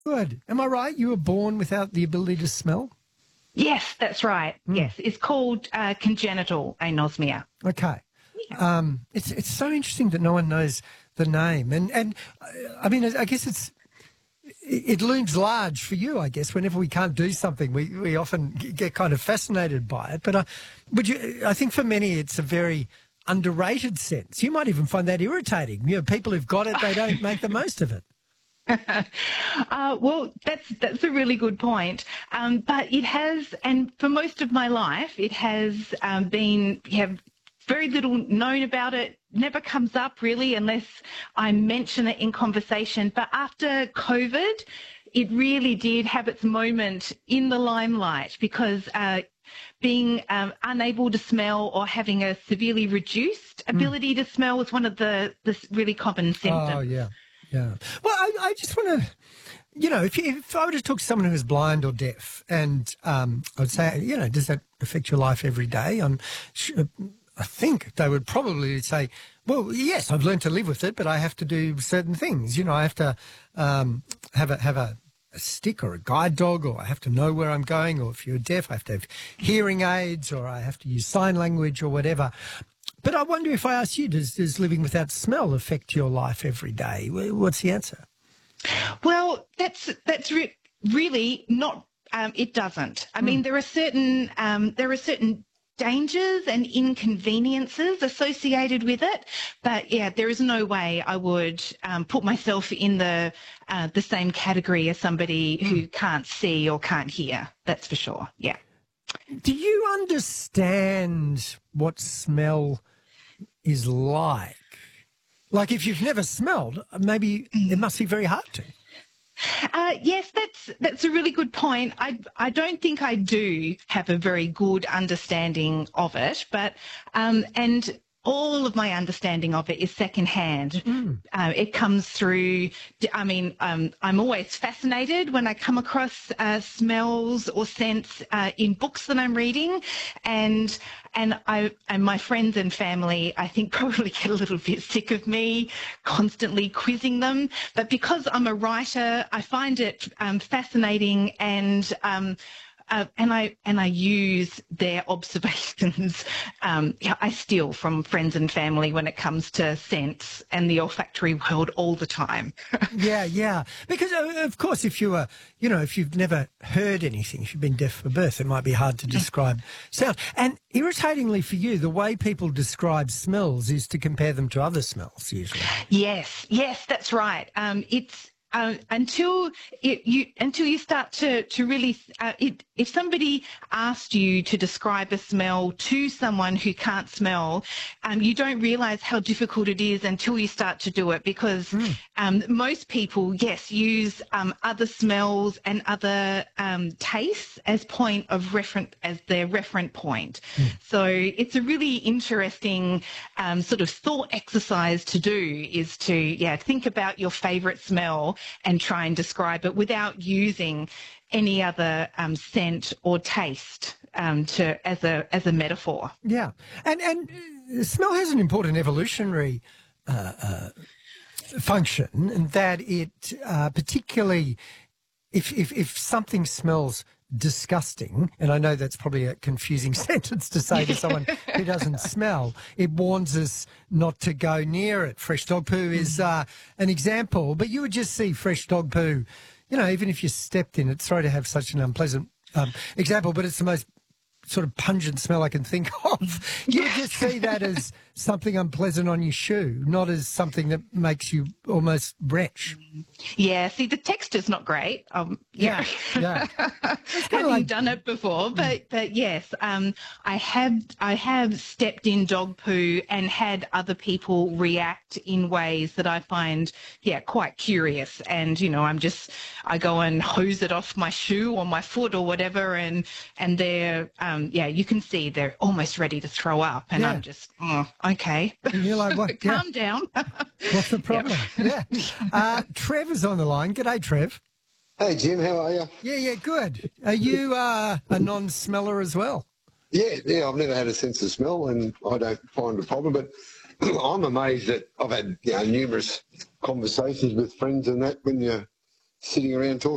Good. Am I right? You were born without the ability to smell? Yes, that's right. Yes, it's called congenital anosmia. Okay. It's so interesting that no one knows the name, and I mean, I guess it looms large for you. I guess whenever we can't do something, we often get kind of fascinated by it. But I think for many, it's a very underrated sense. You might even find that irritating. You know, people who've got it, they don't make the most of it. Well, that's a really good point. But it has, and for most of my life, it has been, very little known about it. Never comes up really unless I mention it in conversation. But after COVID, it really did have its moment in the limelight because being unable to smell or having a severely reduced ability to smell was one of the really common symptoms. Oh, yeah. Yeah. Well, I just want to, if I were to talk to someone who is blind or deaf, and I would say, does that affect your life every day? I think they would probably say, well, yes, I've learned to live with it, but I have to do certain things. I have to have a stick or a guide dog, or I have to know where I'm going, or if you're deaf, I have to have hearing aids, or I have to use sign language or whatever. But I wonder if I ask you, does living without smell affect your life every day? What's the answer? Well, that's really not. It doesn't. I mean, there are certain dangers and inconveniences associated with it, but yeah, there is no way I would put myself in the same category as somebody who can't see or can't hear. That's for sure. Yeah. Do you understand what smell is like? Like, if you've never smelled, maybe it must be very hard to. Yes, that's a really good point. I don't think I do have a very good understanding of it, but and all of my understanding of it is secondhand. It comes through. I mean, I'm always fascinated when I come across smells or scents in books that I'm reading, and my friends and family, I think, probably get a little bit sick of me constantly quizzing them. But because I'm a writer, I find it fascinating, and I use their observations. I steal from friends and family when it comes to scents and the olfactory world all the time. Yeah. Because, of course, if you've never heard anything, if you've been deaf from birth, it might be hard to describe sound. And irritatingly for you, the way people describe smells is to compare them to other smells, usually. Yes, that's right. It's until you start to really, if somebody asked you to describe a smell to someone who can't smell, you don't realise how difficult it is until you start to do it, because most people, yes, use other smells and other tastes as their referent point. So it's a really interesting sort of thought exercise to do, is to think about your favourite smell and try and describe it without using any other scent or taste as a metaphor. Yeah, and smell has an important evolutionary function, and that it particularly if something smells disgusting, and I know that's probably a confusing sentence to say to someone who doesn't smell, it warns us not to go near it. Fresh dog poo is an example, but you would just see fresh dog poo, even if you stepped in it. Sorry to have such an unpleasant example, but it's the most sort of pungent smell I can think of. You would just see that as something unpleasant on your shoe, not as something that makes you almost retch. Yeah, see, the texture's not great. Yeah. Having done it before, but yes, I have stepped in dog poo and had other people react in ways that I find, quite curious. And I go and hose it off my shoe or my foot or whatever, and they're, you can see they're almost ready to throw up, and I'm just, okay. And you're like, what? Calm down. What's the problem? Yeah. Trev is on the line. G'day, Trev. Hey, Jim, how are you? Yeah, good. Are you a non-smeller as well? Yeah, I've never had a sense of smell, and I don't find a problem, but I'm amazed that I've had numerous conversations with friends and that when you're sitting around talking.